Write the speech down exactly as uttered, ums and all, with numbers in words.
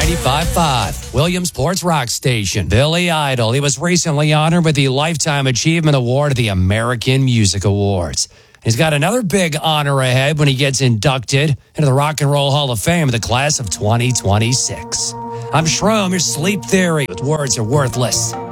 ninety-five point five, Williamsport's rock station. Billy Idol. He was recently honored with the Lifetime Achievement Award at the American Music Awards. He's got another big honor ahead when he gets inducted into the Rock and Roll Hall of Fame of the class of twenty twenty-six. I'm Shroom, your sleep theory with words are worthless.